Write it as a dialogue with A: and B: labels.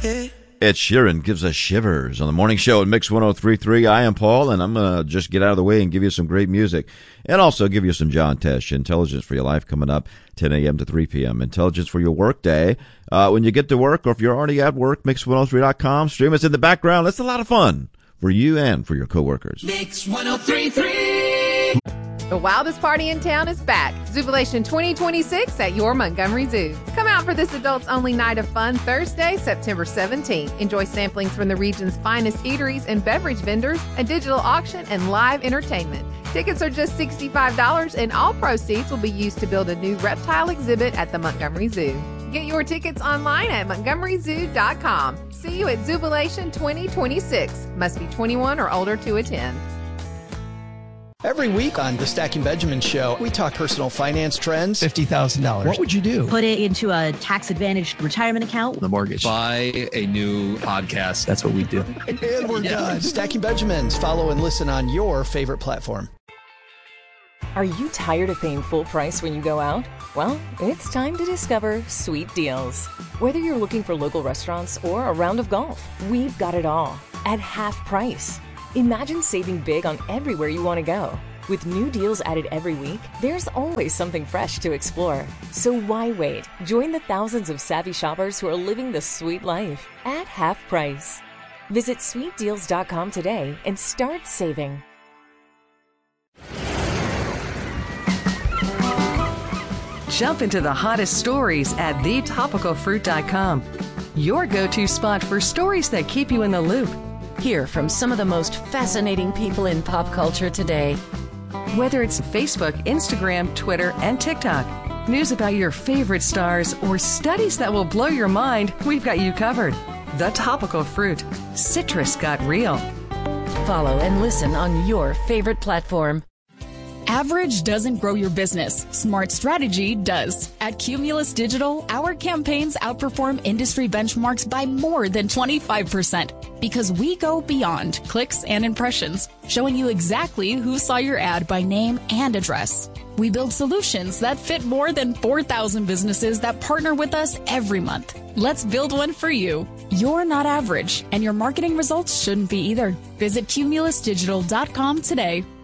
A: Ed Sheeran gives us shivers on the morning show at Mix 103.3. I am Paul, and I'm going to just get out of the way and give you some great music and also give you some John Tesh, Intelligence for Your Life, coming up 10 a.m. to 3 p.m. Intelligence for your work day. When you get to work or if you're already at work, Mix103.com. Stream us in the background. That's a lot of fun for you and for your coworkers.
B: Mix 103.3.
C: The wildest party in town is back. Zubilation 2026 at your Montgomery Zoo. Come out for this adults-only night of fun Thursday, September 17th. Enjoy samplings from the region's finest eateries and beverage vendors, a digital auction, and live entertainment. Tickets are just $65, and all proceeds will be used to build a new reptile exhibit at the Montgomery Zoo. Get your tickets online at montgomeryzoo.com. See you at Zubilation 2026. Must be 21 or older to attend.
D: Every week on the Stacking Benjamin Show, we talk personal finance trends.
E: $50,000. What would you do?
F: Put it into a tax-advantaged retirement account.
E: The mortgage.
G: Buy a new podcast.
E: That's what we do.
D: And we're done. Stacking Benjamins. Follow and listen on your favorite platform.
H: Are you tired of paying full price when you go out? Well, it's time to discover Sweet Deals. Whether you're looking for local restaurants or a round of golf, we've got it all at half price. Imagine saving big on everywhere you want to go. With new deals added every week, there's always something fresh to explore. So why wait? Join the thousands of savvy shoppers who are living the sweet life at half price. Visit sweetdeals.com today and start saving.
I: Jump into the hottest stories at thetopicalfruit.com. Your go-to spot for stories that keep you in the loop.
J: Hear from some of the most fascinating people in pop culture today.
I: Whether it's Facebook, Instagram, Twitter, and TikTok, news about your favorite stars, or studies that will blow your mind, we've got you covered. The Topical Fruit. Citrus got real.
J: Follow and listen on your favorite platform.
K: Average doesn't grow your business. Smart strategy does. At Cumulus Digital, our campaigns outperform industry benchmarks by more than 25% because we go beyond clicks and impressions, showing you exactly who saw your ad by name and address. We build solutions that fit more than 4,000 businesses that partner with us every month. Let's build one for you. You're not average, and your marketing results shouldn't be either. Visit cumulusdigital.com today.